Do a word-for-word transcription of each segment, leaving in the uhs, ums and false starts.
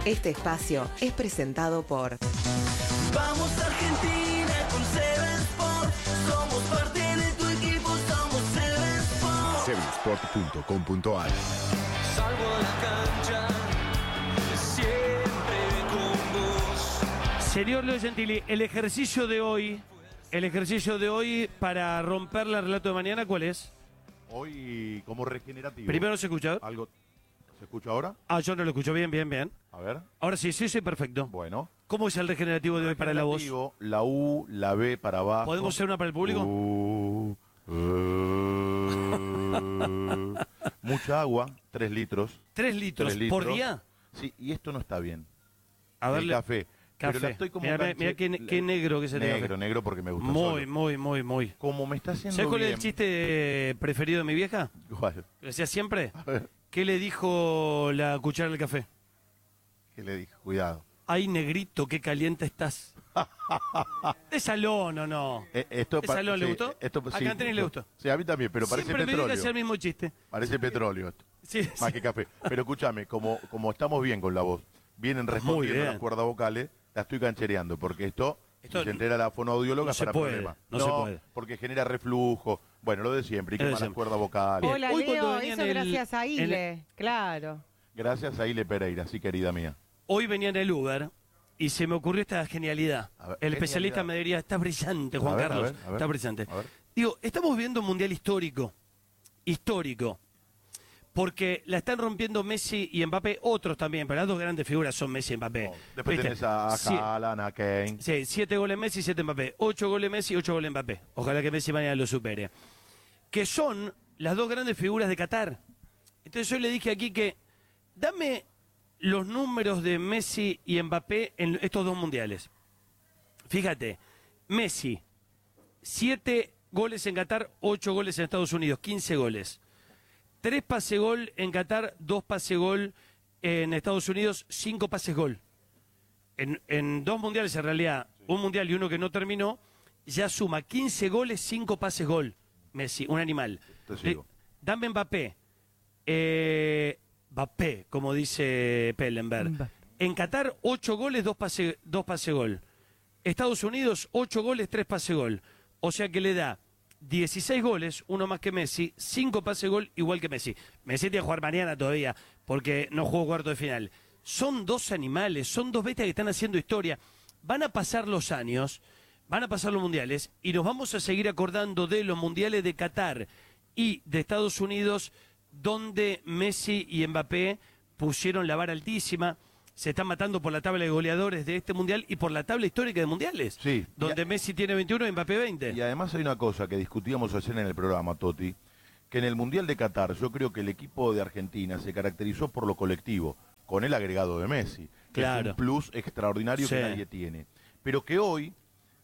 Este espacio es presentado por... Vamos Argentina con Seven Sport. Somos parte de tu equipo, somos Seven Sport. seven sport punto com punto a r. Salgo a la cancha, siempre con vos. Señor Leo Gentili, el ejercicio de hoy, el ejercicio de hoy para romper la relato de mañana, ¿cuál es? Hoy como regenerativo. Primero se escucha. Algo. ¿Se escucha ahora? Ah, yo no lo escucho bien, bien, bien. A ver. Ahora sí, sí, sí, perfecto. Bueno. ¿Cómo es el regenerativo de hoy para la voz? La U, la B para abajo. ¿Podemos hacer una para el público? Uh, uh, mucha agua, tres litros. ¿Tres litros, Tres litros por día? Sí, y esto no está bien. A ver, el café. Café. Pero la estoy como Mira, canche- mira qué, qué negro que se te Negro, negro porque me gusta Muy, solo. muy, muy, muy. Como me está haciendo ¿Sabes cuál es bien. el chiste preferido de mi vieja? ¿Cuál? Lo decía siempre. A ver, ¿Qué le dijo la cuchara del café? ¿qué le dije? Cuidado. Ay, negrito, qué caliente estás. ¿De salón o no? Eh, esto ¿De pa- salón le sí, gustó? Esto, A sí, Cantenis le gustó. Sí, a mí también, pero parece Siempre me dedica a petróleo. hacer el mismo chiste. Parece petróleo esto. Sí, Más sí. que café. Pero escúchame, como, como estamos bien con la voz, vienen respondiendo bien. las cuerdas vocales, la estoy canchereando, porque esto, Esto si se entera la fonoaudióloga no se para puede, problemas. no se puede. porque genera reflujo. Bueno, lo de siempre, y Lo de quema las siempre. cuerdas vocales. Bien. Hola Hoy cuando Leo, venía eso en el- gracias a en Ile, claro. Gracias a Ile Pereira, sí, querida mía. Hoy venía en el Uber y se me ocurrió esta genialidad. A ver, El especialista genialidad. me diría, está brillante, Juan A ver, a Carlos. ver, a ver, está brillante. a ver. Digo, estamos viendo un mundial histórico. Histórico. Porque la están rompiendo Messi y Mbappé, otros también, pero las dos grandes figuras son Messi y Mbappé. Oh, después ¿Viste? tenés a Sí. Haaland, a Kane. Sí, siete goles Messi, siete Mbappé. Ocho goles Messi, ocho goles Mbappé. Ojalá que Messi mañana lo supere. Que son las dos grandes figuras de Qatar. Entonces yo le dije aquí que dame los números de Messi y Mbappé en estos dos mundiales. Fíjate, Messi, siete goles en Qatar, ocho goles en Estados Unidos, quince goles. Tres pase gol en Qatar, dos pase gol en Estados Unidos, cinco pases gol. En, en dos mundiales, en realidad, un mundial y uno que no terminó, ya suma quince goles, cinco pases gol. Messi, un animal. Te sigo. Le- dame Mbappé. Eh, Mbappé, como dice Pellenberg. En Qatar, ocho goles, dos pase, dos pase gol. Estados Unidos, ocho goles, tres pase gol. O sea que le da dieciséis goles, uno más que Messi, cinco pase gol, igual que Messi. Messi tiene que jugar mañana todavía, porque no jugó cuarto de final. Son dos animales, son dos bestias que están haciendo historia. Van a pasar los años, van a pasar los mundiales, y nos vamos a seguir acordando de los mundiales de Qatar y de Estados Unidos, donde Messi y Mbappé pusieron la vara altísima. Se están matando por la tabla de goleadores de este mundial y por la tabla histórica de mundiales. Sí. Donde Y a- Messi tiene veintiuno y Mbappé veinte. Y además hay una cosa que discutíamos ayer en el programa, Toti, que en el Mundial de Qatar yo creo que el equipo de Argentina se caracterizó por lo colectivo, con el agregado de Messi, que Claro. es un plus extraordinario Sí. que nadie tiene. Pero que hoy,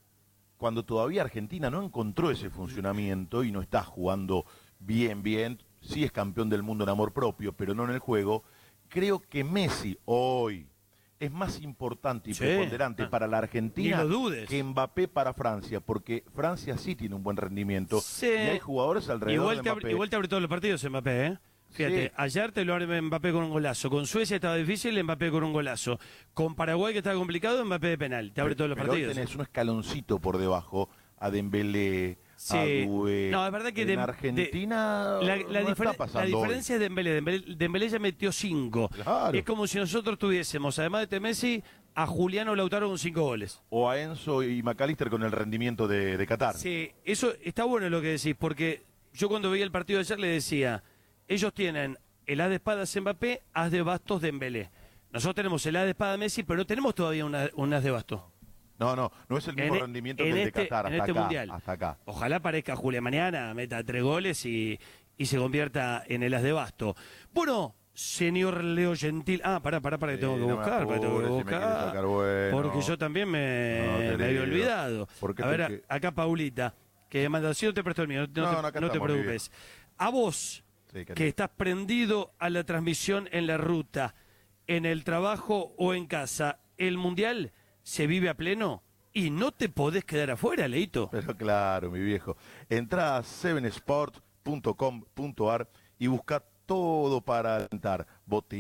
cuando todavía Argentina no encontró ese funcionamiento y no está jugando bien, bien, sí es campeón del mundo en amor propio, pero no en el juego, creo que Messi hoy es más importante y Sí. preponderante Ah. para la Argentina Ni lo dudes. que Mbappé para Francia, porque Francia sí tiene un buen rendimiento Sí. y hay jugadores alrededor Igual de te, Mbappé. abre, igual te abre todos los partidos Mbappé, ¿eh? Fíjate, Sí. ayer te lo abre Mbappé con un golazo. Con Suecia estaba difícil, Mbappé con un golazo. Con Paraguay, que estaba complicado, Mbappé de penal. Te abre todos los Pero hoy partidos. tenés un escaloncito por debajo a Dembélé, Sí. a Doué. No, es verdad que en de- Argentina La, la no difer- está pasando la hoy. diferencia es Dembélé. Dembélé. Dembélé ya metió cinco. Claro. Es como si nosotros tuviésemos, además de Messi, a Juliano Lautaro con cinco goles. O a Enzo y McAllister con el rendimiento de, de Qatar. Sí, eso está bueno lo que decís, porque yo cuando veía el partido de ayer le decía, ellos tienen el as de espadas Mbappé, as de bastos de Dembélé. Nosotros tenemos el as de espada Messi, pero no tenemos todavía una- un as de bastos. No, no, no es el mismo En e- rendimiento en que el este- de Qatar en hasta este acá, mundial. hasta acá. Ojalá aparezca Julia mañana, meta tres goles y, y se convierta en el as de basto. Bueno, señor Leo Gentil. Ah, pará, pará, pará, que Sí, tengo que no me buscar, pará, tengo que apures, si me quieres buscar. sacar bueno. Porque yo también me, No, me había querido. olvidado. ¿Por qué A te ver, a- que- acá Paulita, que manda, si no te presto el mío, no, te- No, no no, acá te estamos, mi preocupes. A vos, Sí, querido. que estás prendido a la transmisión en la ruta, en el trabajo o en casa, el Mundial se vive a pleno y no te podés quedar afuera, Leito. Pero claro, mi viejo. Entrá a seven sport punto com punto a r y busca todo para alentar. Botines,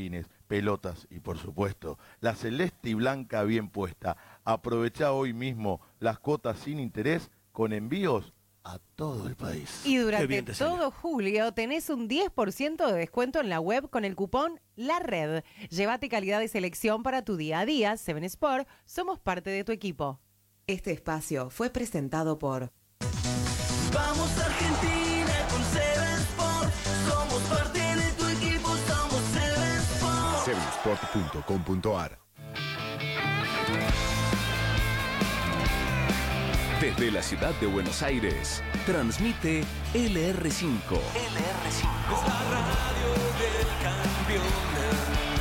pelotas y por supuesto la celeste y blanca bien puesta. Aprovecha hoy mismo las cuotas sin interés con envíos a todo el país. Y Qué durante bien te salió. todo julio tenés un diez por ciento de descuento en la web con el cupón La Red. Llévate calidad de selección para tu día a día. Seven Sport, somos parte de tu equipo. Este espacio fue presentado por Vamos Argentina con Seven Sport. Somos parte de tu equipo, somos Seven Sport. seven sport punto com punto a r. Desde la ciudad de Buenos Aires, transmite L R cinco. L R cinco. Es la radio del campeón.